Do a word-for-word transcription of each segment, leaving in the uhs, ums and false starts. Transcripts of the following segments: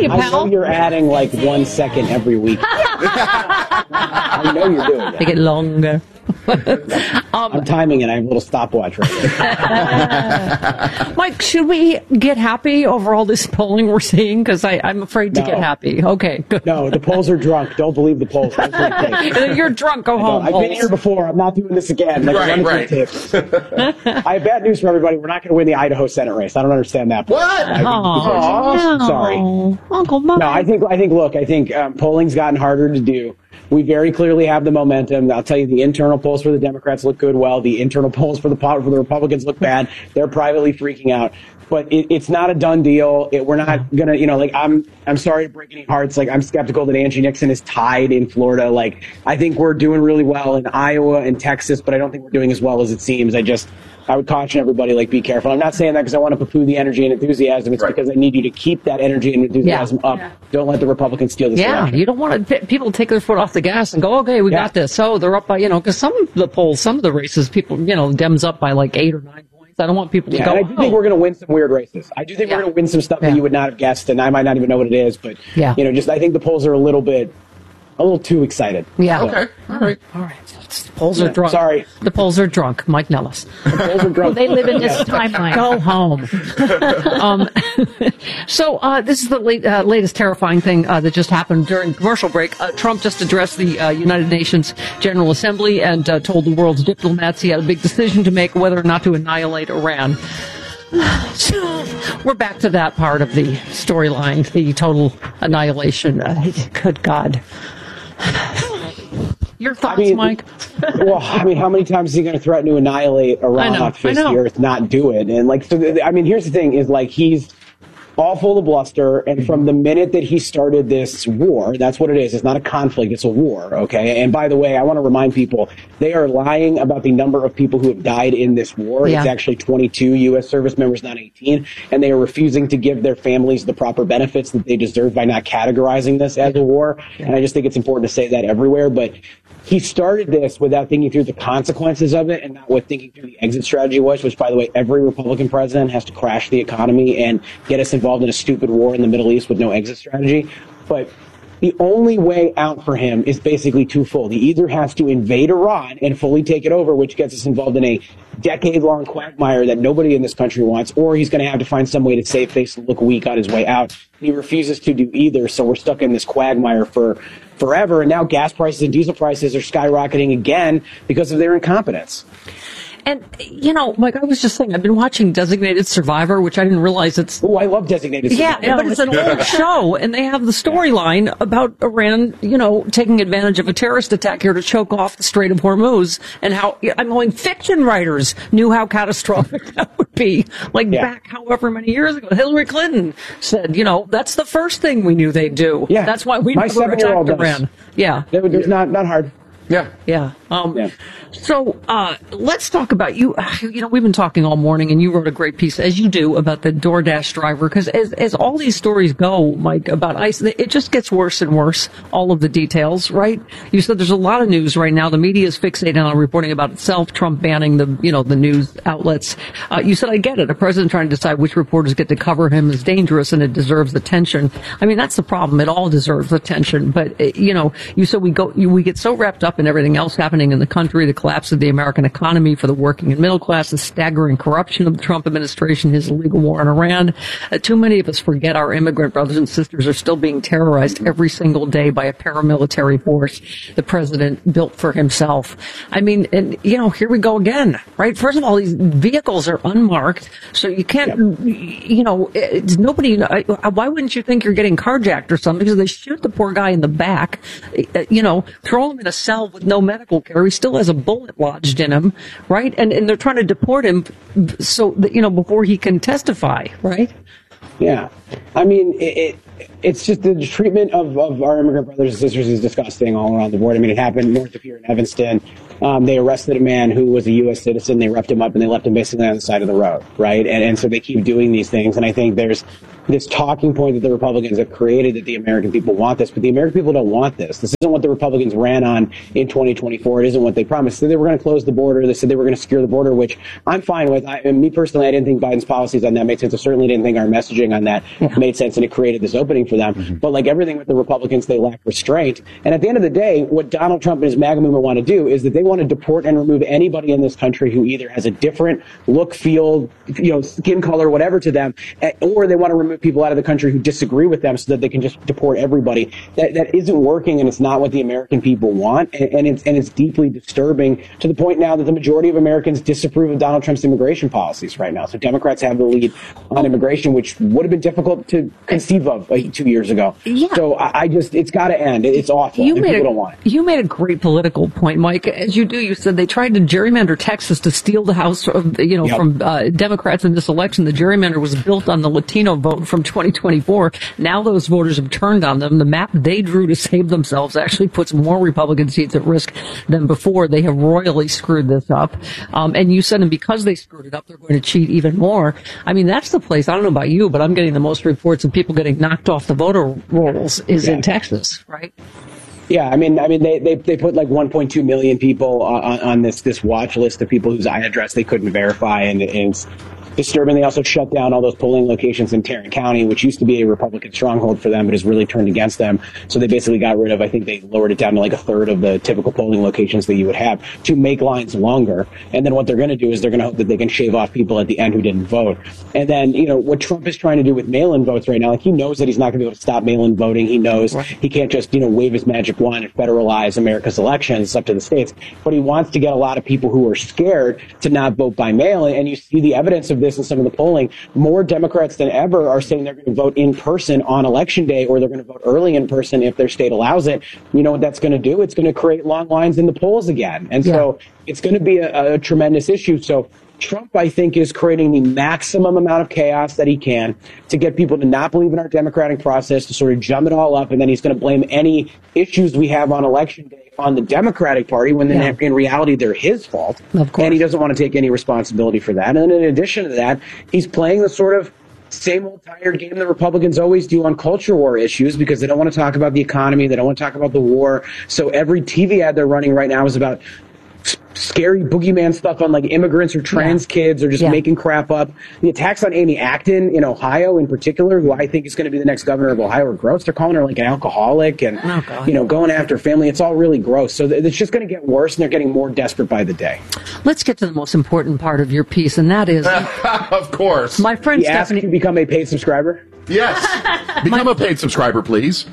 you, I pal. know you're adding like one second every week. I know you're doing that. They get longer. um, I'm timing it. I have a little stopwatch right there. Mike, should we get happy over all this polling we're seeing? Because I'm afraid to no. get happy. Okay, good. No, the polls are drunk. Don't believe the polls. You're drunk. Go home. I've polls. been here before. I'm not doing this again. Like, right, right. I have bad news for everybody. We're not going to win the Idaho Senate race. I don't understand that. What? I, oh, no. Sorry. Uncle Mike. No, I think, I think, look, I think um, polling's gotten harder to do. We very clearly have the momentum. I'll tell you, the internal polls for the Democrats look good. Well, the internal polls for the for the Republicans look bad. They're privately freaking out. But it, it's not a done deal. It, we're not gonna, you know, like I'm. I'm sorry to break any hearts. Like I'm skeptical that Angie Nixon is tied in Florida. Like I think we're doing really well in Iowa and Texas, but I don't think we're doing as well as it seems. I just, I would caution everybody, like, be careful. I'm not saying that because I want to poo-poo the energy and enthusiasm. It's right. because I need you to keep that energy and enthusiasm yeah. up. Yeah. Don't let the Republicans steal this Yeah, election. You don't want to, people take their foot off the gas and go, okay, we yeah. got this. So they're up by, you know, because some of the polls, some of the races, people, you know, Dems up by like eight or nine points. I don't want people to yeah, go. And I do oh. think we're going to win some weird races. I do think yeah. we're going to win some stuff yeah. that you would not have guessed, and I might not even know what it is. But yeah. you know, just I think the polls are a little bit, a little too excited. Yeah. So. Okay. All right. All right. The polls are yeah. drunk. Sorry. The polls are drunk. Mike Nellis. The polls are drunk. They live in this timeline. Go home. um, so uh, this is the late, uh, latest terrifying thing uh, that just happened during commercial break. Uh, Trump just addressed the uh, United Nations General Assembly and uh, told the world's diplomats he had a big decision to make whether or not to annihilate Iran. So we're back to that part of the storyline, the total annihilation. Uh, good God. Your thoughts, I mean, Mike? Well, I mean, how many times is he going to threaten to annihilate Iran know, off the face of the earth, not do it? And like, so the, I mean, here's the thing: is like he's all full of bluster, and from the minute that he started this war, that's what it is. It's not a conflict; it's a war. Okay. And by the way, I want to remind people they are lying about the number of people who have died in this war. Yeah. It's actually twenty-two U S service members, not eighteen, and they are refusing to give their families the proper benefits that they deserve by not categorizing this as a war. And I just think it's important to say that everywhere, but. He started this without thinking through the consequences of it and not with thinking through the exit strategy was, which, by the way, every Republican president has to crash the economy and get us involved in a stupid war in the Middle East with no exit strategy. But the only way out for him is basically twofold. He either has to invade Iran and fully take it over, which gets us involved in a decade-long quagmire that nobody in this country wants, or he's going to have to find some way to save face and look weak on his way out. He refuses to do either, so we're stuck in this quagmire for forever, and now gas prices and diesel prices are skyrocketing again because of their incompetence. And, you know, Mike, I was just saying, I've been watching Designated Survivor, which I didn't realize it's... Oh, I love Designated Survivor. Yeah, but it's an old show, and they have the storyline about Iran, you know, taking advantage of a terrorist attack here to choke off the Strait of Hormuz, and how, I'm going, fiction writers knew how catastrophic that would be. Like, yeah. back however many years ago, Hillary Clinton said, you know, that's the first thing we knew they'd do. Yeah. That's why we My never attacked Iran. Yeah. It's not, not hard. Yeah. Yeah. Um, yeah. So uh, let's talk about you. You know, we've been talking all morning, and you wrote a great piece, as you do, about the DoorDash driver. Because as, as all these stories go, Mike, about ICE, it just gets worse and worse, all of the details, right? You said there's a lot of news right now. The media is fixated on reporting about itself, Trump banning the, you know, the news outlets. Uh, you said, I get it. A president trying to decide which reporters get to cover him is dangerous, and it deserves attention. I mean, that's the problem. It all deserves attention. But, uh, you know, you said we go, you, we get so wrapped up in everything else happening in the country, the collapse of the American economy for the working and middle class, the staggering corruption of the Trump administration, his illegal war in Iran. Uh, too many of us forget our immigrant brothers and sisters are still being terrorized every single day by a paramilitary force the president built for himself. I mean, and, you know, here we go again, right? First of all, these vehicles are unmarked, so you can't, yep. you know, it's nobody, why wouldn't you think you're getting carjacked or something? Because they shoot the poor guy in the back, you know, throw him in a cell with no medical care. He still has a bullet lodged in him, right? And and they're trying to deport him so that, you know, before he can testify, right? Yeah. I mean, it, it it's just the treatment of, of our immigrant brothers and sisters is disgusting all around the board. I mean, it happened north of here in Evanston. Um, they arrested a man who was a U S citizen. They roughed him up and they left him basically on the side of the road, right? And, and so they keep doing these things. And I think there's this talking point that the Republicans have created that the American people want this, but the American people don't want this. This isn't what the Republicans ran on in twenty twenty-four. It isn't what they promised. They said they were going to close the border. They said they were going to secure the border, which I'm fine with. I, and me personally, I didn't think Biden's policies on that made sense. I certainly didn't think our messaging on that yeah. made sense, and it created this opening for them. Mm-hmm. But like everything with the Republicans, they lack restraint. And at the end of the day, what Donald Trump and his MAGA movement want to do is that they want to deport and remove anybody in this country who either has a different look, feel, you know, skin color, whatever to them, or they want to remove people out of the country who disagree with them so that they can just deport everybody. That that isn't working, and it's not what the American people want, and, and it's and it's deeply disturbing to the point now that the majority of Americans disapprove of Donald Trump's immigration policies right now. So Democrats have the lead on immigration, which would have been difficult to conceive of like, two years ago. Yeah. So I, I just it's got to end. It's awful. You and made people a, don't want it. You made a great political point, Mike. As you do, you said they tried to gerrymander Texas to steal the House, of, you know, yep. from uh, Democrats in this election. The gerrymander was built on the Latino vote from twenty twenty-four. Now those voters have turned on them. The map they drew to save themselves actually puts more Republican seats at risk than before. They have royally screwed this up. Um, and you said, and because they screwed it up, they're going to cheat even more. I mean, that's the place, I don't know about you, but I'm getting the most reports of people getting knocked off the voter rolls is yeah. in Texas, right? Yeah, I mean, I mean, they, they, they put like one point two million people on, on this, this watch list of people whose address they couldn't verify, and, and it's disturbing. They also shut down all those polling locations in Tarrant County, which used to be a Republican stronghold for them, but has really turned against them. So they basically got rid of, I think they lowered it down to like a third of the typical polling locations that you would have to make lines longer. And then what they're going to do is they're going to hope that they can shave off people at the end who didn't vote. And then, you know, what Trump is trying to do with mail-in votes right now, like he knows that he's not going to be able to stop mail-in voting. He knows right. he can't just, you know, wave his magic wand and federalize America's elections. It's up to the states. But he wants to get a lot of people who are scared to not vote by mail. And you see the evidence of this in some of the polling. More Democrats than ever are saying they're going to vote in person on election day, or they're going to vote early in person if their state allows it. You know what that's going to do? It's going to create long lines in the polls again. And yeah. so it's going to be a, a tremendous issue. So Trump, I think, is creating the maximum amount of chaos that he can to get people to not believe in our democratic process, to sort of jump it all up, and then he's going to blame any issues we have on election day on the Democratic Party, when yeah. in reality they're his fault. Of course. And he doesn't want to take any responsibility for that. And then in addition to that, he's playing the sort of same old tired game the Republicans always do on culture war issues, because they don't want to talk about the economy. They don't want to talk about the war. So every T V ad they're running right now is about scary boogeyman stuff on like immigrants or trans yeah. kids, or just yeah. making crap up. The attacks on Amy Acton in Ohio in particular, who I think is going to be the next governor of Ohio, are gross. They're calling her like an alcoholic and, oh, you know, going after family. It's all really gross. So th- it's just going to get worse, and they're getting more desperate by the day. Let's get to the most important part of your piece, and that is... of course. My friend he Stephanie... asked you to become a paid subscriber? Yes. Become My... a paid subscriber, please.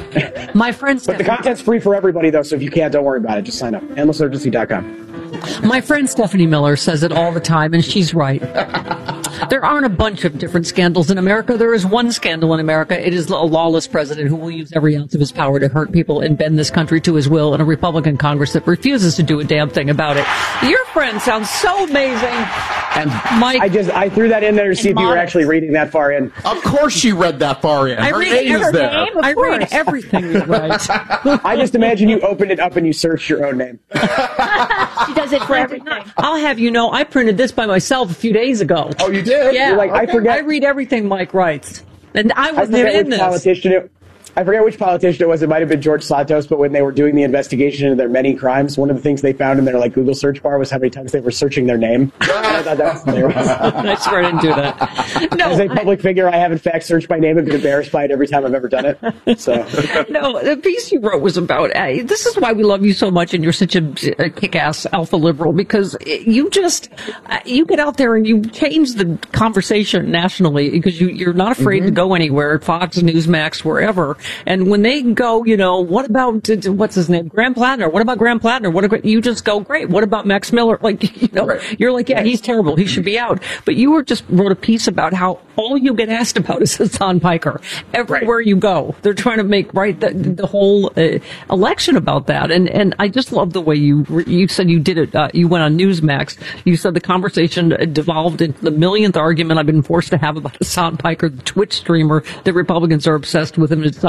My friend Stephanie... But the content's free for everybody, though, so if you can't, don't worry about it. Just sign up. endless urgency dot com. My friend Stephanie Miller says it all the time, and she's right. There aren't a bunch of different scandals in America. There is one scandal in America. It is a lawless president who will use every ounce of his power to hurt people and bend this country to his will, and a Republican Congress that refuses to do a damn thing about it. Your friend sounds so amazing. And Mike, I just I threw that in there to see if you were actually reading that far in. Of course she read that far in. I Her read name is there. Name, I course. read everything you write. I just imagine you opened it up and you searched your own name. She does it for everything. I'll have you know, I printed this by myself a few days ago. Oh, you did? Yeah. You're like, okay. I forget. I read everything Mike writes. And I wasn't I even in this. Politician it, I forget which politician it was. It might have been George Santos, but when they were doing the investigation into their many crimes, one of the things they found in their like Google search bar was how many times they were searching their name. I thought that was hilarious. I swear I didn't do that. No, As a public I, figure, I have in fact searched my name and been embarrassed by it every time I've ever done it. So no, the piece you wrote was about, uh, this is why we love you so much, and you're such a, a kick-ass alpha liberal, because you just, uh, you get out there and you change the conversation nationally, because you, you're not afraid mm-hmm. to go anywhere, Fox, Newsmax, wherever. And when they go, you know, what about, what's his name, Graham Plattner? What about Graham Plattner? What about, you just go, great. What about Max Miller? Like, you know, right. You're like, yeah, he's terrible. He should be out. But you were just wrote a piece about how all you get asked about is Hassan Piker. Everywhere right. you go, they're trying to make right the, the whole uh, election about that. And and I just love the way you you said you did it. Uh, you went on Newsmax. You said the conversation devolved into the millionth argument I've been forced to have about Hassan Piker, the Twitch streamer that Republicans are obsessed with, and decided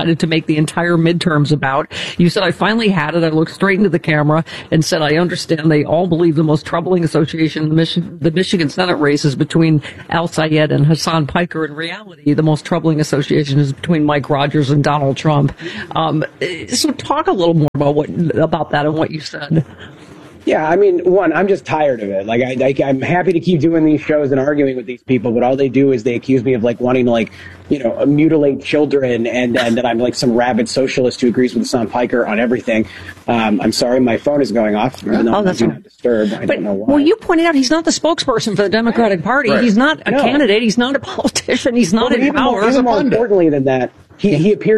decided to make the entire midterms about. You said, I finally had it. I looked straight into the camera and said, I understand they all believe the most troubling association in the, Mich- the Michigan Senate race is between Al Sayed and Hassan Piker. In reality, the most troubling association is between Mike Rogers and Donald Trump. Um, so talk a little more about what about that and what you said. Yeah, I mean, one, I'm just tired of it. Like, I, I, I'm happy to keep doing these shows and arguing with these people, but all they do is they accuse me of, like, wanting to, like, you know, mutilate children and, and that I'm, like, some rabid socialist who agrees with Hassan Piker on everything. Um, I'm sorry, my phone is going off. Even though oh, I'm that's do right. not disturb. I but, don't know why. Well, you pointed out he's not the spokesperson for the Democratic Party. Right. He's not a No. candidate. He's not a politician. He's not Well, in even power. more, even more importantly than that, he, he appears